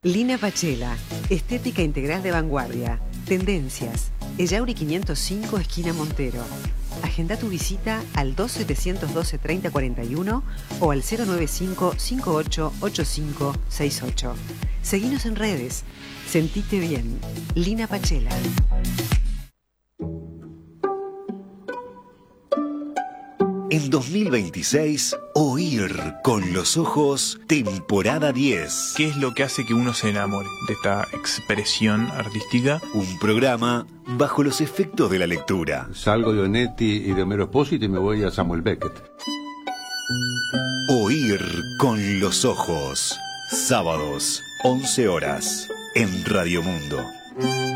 Lina Pachela, estética integral de vanguardia. Tendencias. Ellauri 505, esquina Montero. Agenda tu visita al 2712-3041 o al 095-588568. Seguinos en redes. Sentite bien. Lina Pachela. En 2026, Oír con los ojos, temporada 10. ¿Qué es lo que hace que uno se enamore de esta expresión artística? Un programa bajo los efectos de la lectura. Salgo de Onetti y de Homero Espósito y me voy a Samuel Beckett. Oír con los ojos. Sábados, 11 horas, en Radio Mundo.